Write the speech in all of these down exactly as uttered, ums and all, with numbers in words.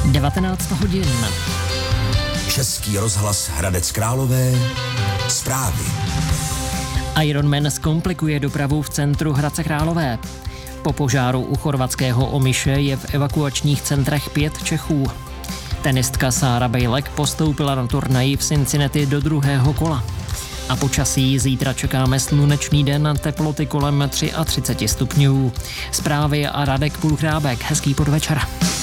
devatenáct hodin. Český rozhlas Hradec Králové. Zprávy. Ironman zkomplikuje dopravu v centru Hradce Králové. Po požáru u chorvatského Omiše je v evakuačních centrech pět Čechů. Tenistka Sára Bejlek postoupila na turnaji v Cincinnati do druhého kola. A počasí zítra čekáme slunečný den, teploty kolem třicet tři stupňů. Zprávy a Radek Půlchrábek. Hezký podvečer.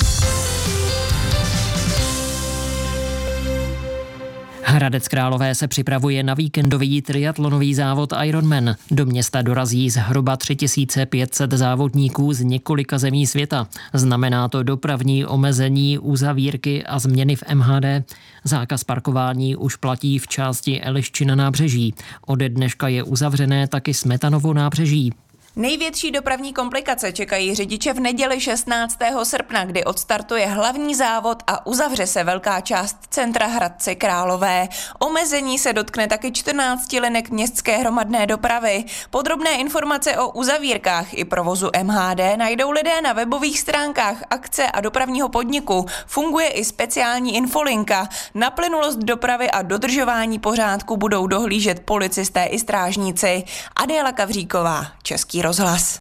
Hradec Králové se připravuje na víkendový triatlonový závod Ironman. Do města dorazí zhruba tři tisíce pět set závodníků z několika zemí světa. Znamená to dopravní omezení, uzavírky a změny v M H D. Zákaz parkování už platí v části Elišči na nábřeží. Ode dneška je uzavřené taky Smetanovo nábřeží. Největší dopravní komplikace čekají řidiče v neděli šestnáctého srpna, kdy odstartuje hlavní závod a uzavře se velká část centra Hradce Králové. Omezení se dotkne taky čtrnácti linek městské hromadné dopravy. Podrobné informace o uzavírkách i provozu M H D najdou lidé na webových stránkách akce a dopravního podniku. Funguje i speciální infolinka. Na plynulost dopravy a dodržování pořádku budou dohlížet policisté i strážníci. Adéla Kavříková, Český rozhlas.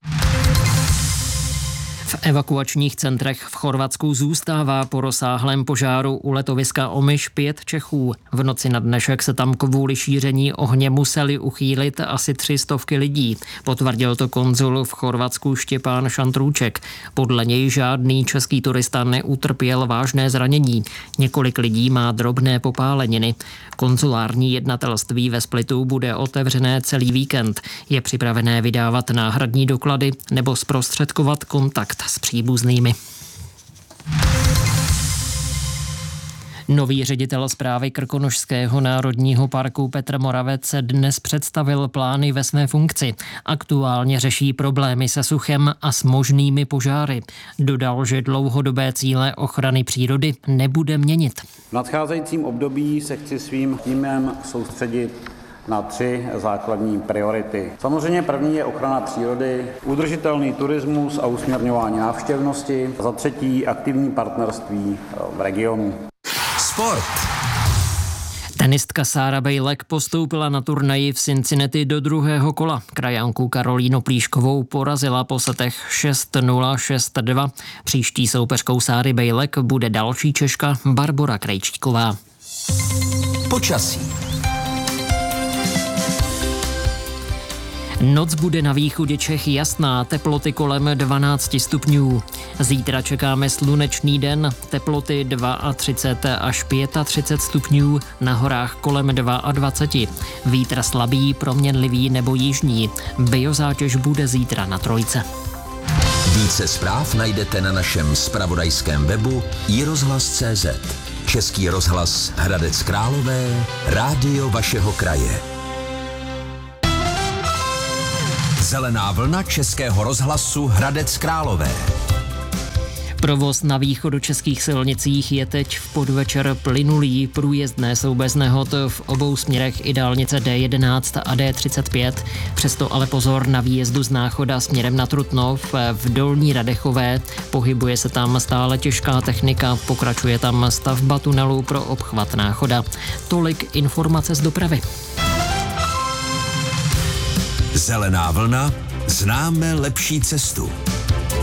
V evakuačních centrech v Chorvatsku zůstává po rozsáhlém požáru u letoviska Omiš pět Čechů. V noci na dnešek se tam kvůli šíření ohně museli uchýlit asi tři stovky lidí. Potvrdil to konzul v Chorvatsku Štěpán Šantrůček. Podle něj žádný český turista neutrpěl vážné zranění. Několik lidí má drobné popáleniny. Konzulární jednatelství ve Splitu bude otevřené celý víkend. Je připravené vydávat náhradní doklady nebo zprostředkovat kontakt s příbuznými. Nový ředitel správy Krkonošského národního parku Petr Moravec dnes představil plány ve své funkci. Aktuálně řeší problémy se suchem a s možnými požáry. Dodal, že dlouhodobé cíle ochrany přírody nebude měnit. V nadcházejícím období se chci svým týmem soustředit na tři základní priority. Samozřejmě první je ochrana přírody, udržitelný turismus a usměrňování návštěvnosti. Za třetí aktivní partnerství v regionu. Sport. Tenistka Sára Bejlek postoupila na turnaji v Cincinnati do druhého kola. Krajanku Karolínu Plíškovou porazila po setech šest nula, šest dva. Příští soupeřkou Sáry Bejlek bude další Češka Barbora Krejčíková. Počasí. Noc bude na východě Čech jasná, teploty kolem dvanáct stupňů. Zítra čekáme slunečný den, teploty třicet dva až třicet pět stupňů, na horách kolem dvacet dva. Vítr slabý, proměnlivý nebo jižní. Biozátěž bude zítra na trojce. Více zpráv najdete na našem zpravodajském webu i rozhlas tečka cé zet. Český rozhlas Hradec Králové, rádio vašeho kraje. Zelená vlna Českého rozhlasu Hradec Králové. Provoz na východočeských silnicích je teď v podvečer plynulý. Průjezdné jsou bez nehod v obou směrech i dálnice D jedenáct a D třicet pět. Přesto ale pozor na výjezdu z Náchoda směrem na Trutnov v Dolní Radechové. Pohybuje se tam stále těžká technika, pokračuje tam stavba tunelu pro obchvat Náchoda. Tolik informace z dopravy. Zelená vlna, známe lepší cestu.